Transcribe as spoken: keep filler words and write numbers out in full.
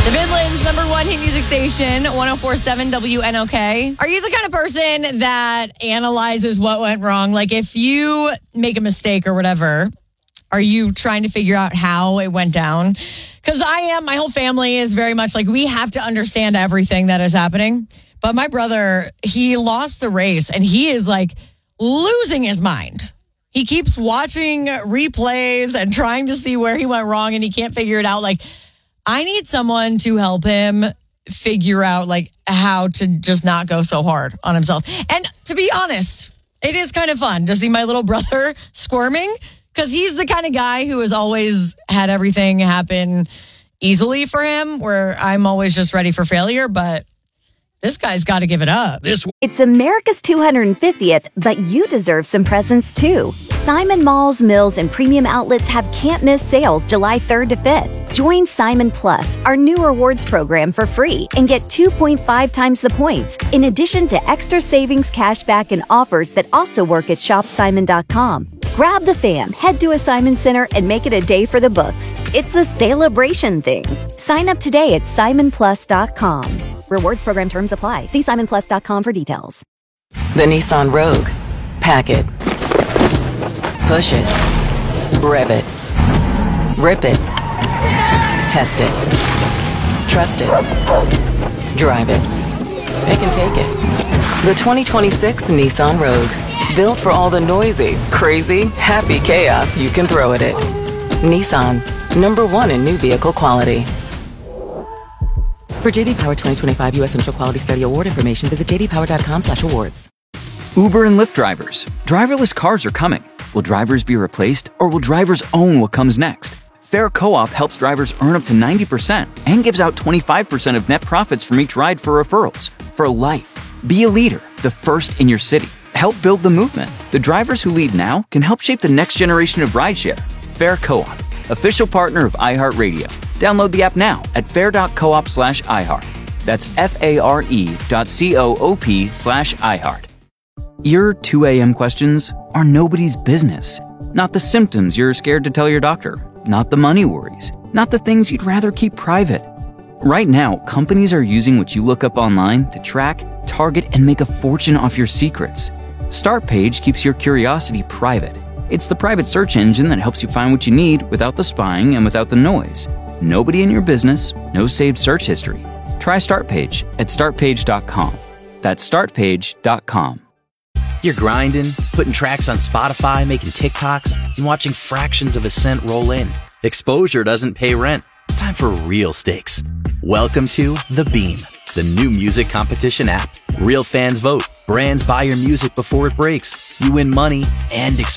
The Midland's number one hit music station, one oh four point seven W N O K. Are you the kind of person that analyzes what went wrong? Like if you make a mistake or whatever, are you trying to figure out how it went down? Because I am. My whole family is very much like we have to understand everything that is happening. But my brother, he lost the race and he is like losing his mind. He keeps watching replays and trying to see where he went wrong and he can't figure it out. Like, I need someone to help him figure out like how to just not go so hard on himself. And to be honest, it is kind of fun to see my little brother squirming because he's the kind of guy who has always had everything happen easily for him, where I'm always just ready for failure. But this guy's got to give it up. This It's America's two hundred fiftieth, but you deserve some presents too. Simon Malls, Mills, and Premium Outlets have can't-miss sales July third to fifth. Join Simon Plus, our new rewards program, for free and get two point five times the points, in addition to extra savings, cashback, and offers that also work at shop simon dot com. Grab the fam, head to a Simon Center, and make it a day for the books. It's a celebration thing. Sign up today at simon plus dot com. Rewards program terms apply. See simon plus dot com for details. The Nissan Rogue. Pack it. Push it. Rev it. Rip it. Test it. Trust it. Drive it. It can take it. The twenty twenty-six Nissan Rogue. Built for all the noisy, crazy, happy chaos you can throw at it. Nissan. Number one in new vehicle quality. For J D Power twenty twenty-five U S Initial Quality Study Award information, visit j d power dot com slash awards. Uber and Lyft drivers. Driverless cars are coming. Will drivers be replaced, or will drivers own what comes next? Fair Co-op helps drivers earn up to ninety percent and gives out twenty-five percent of net profits from each ride for referrals. For life. Be a leader, the first in your city. Help build the movement. The drivers who lead now can help shape the next generation of rideshare. Fair Co-op, official partner of iHeartRadio. Download the app now at fair dot coop slash iHeart. That's F-A-R-E dot C-O-O-P slash iHeart. Your two a.m. questions are nobody's business. Not the symptoms you're scared to tell your doctor. Not the money worries. Not the things you'd rather keep private. Right now, companies are using what you look up online to track, target, and make a fortune off your secrets. Startpage keeps your curiosity private. It's the private search engine that helps you find what you need without the spying and without the noise. Nobody in your business, no saved search history. Try Startpage at start page dot com. That's start page dot com. You're grinding, putting tracks on Spotify, making TikToks, and watching fractions of a cent roll in. Exposure doesn't pay rent. It's time for real stakes. Welcome to The Beam, the new music competition app. Real fans vote. Brands buy your music before it breaks. You win money and exposure.